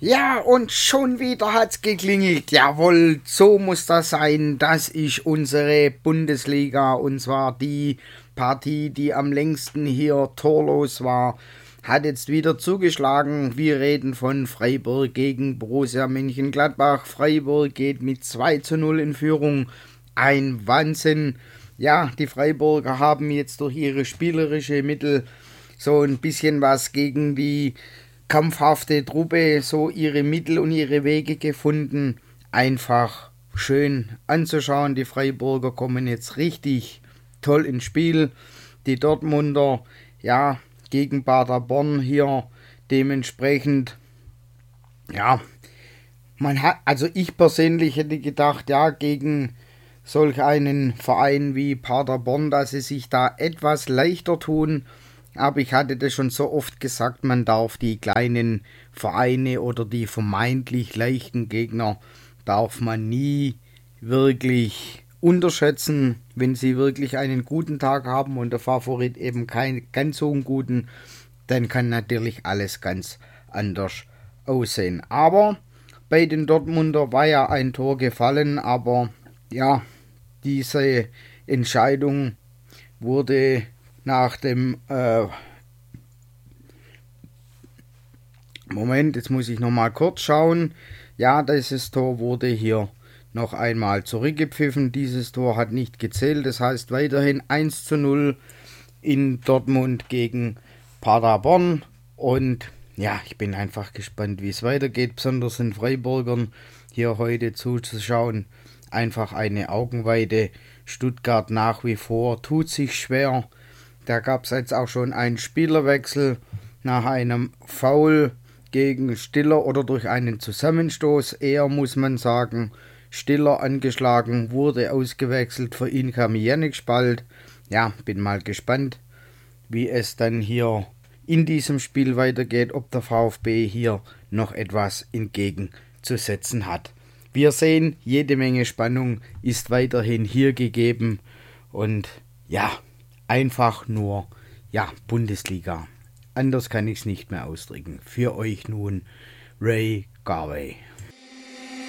Ja, und schon wieder hat's geklingelt. Jawohl, so muss das sein. Das ist unsere Bundesliga. Und zwar die Partie, die am längsten hier torlos war, hat jetzt wieder zugeschlagen. Wir reden von Freiburg gegen Borussia Mönchengladbach. Freiburg geht mit 2:0 in Führung. Ein Wahnsinn. Ja, die Freiburger haben jetzt durch ihre spielerische Mittel so ein bisschen was gegen die kampfhafte Truppe so ihre Mittel und ihre Wege gefunden. Einfach schön anzuschauen. Die Freiburger kommen jetzt richtig toll ins Spiel. Die Dortmunder, ja, gegen Paderborn hier dementsprechend, ja, also ich persönlich hätte gedacht, ja, gegen solch einen Verein wie Paderborn, dass sie sich da etwas leichter tun. Aber ich hatte das schon so oft gesagt, man darf die kleinen Vereine oder die vermeintlich leichten Gegner darf man nie wirklich unterschätzen, wenn sie wirklich einen guten Tag haben und der Favorit eben keinen ganz so einen guten, dann kann natürlich alles ganz anders aussehen. Aber bei den Dortmunder war ja ein Tor gefallen, aber ja, diese Entscheidung wurde nach dem Moment, jetzt muss ich noch mal kurz schauen. Ja, dieses Tor wurde hier noch einmal zurückgepfiffen. Dieses Tor hat nicht gezählt. Das heißt weiterhin 1:0 in Dortmund gegen Paderborn. Und ja, ich bin einfach gespannt, wie es weitergeht. Besonders den Freiburgern hier heute zuzuschauen. Einfach eine Augenweide. Stuttgart nach wie vor tut sich schwer. Da gab es jetzt auch schon einen Spielerwechsel nach einem Foul gegen Stiller oder durch einen Zusammenstoß. Eher muss man sagen, Stiller angeschlagen, wurde ausgewechselt. Für ihn kam Yannick Spalt. Ja, bin mal gespannt, wie es dann hier in diesem Spiel weitergeht, ob der VfB hier noch etwas entgegenzusetzen hat. Wir sehen, jede Menge Spannung ist weiterhin hier gegeben und ja, einfach nur, ja, Bundesliga. Anders kann ich es nicht mehr ausdrücken. Für euch nun Ray Garvey.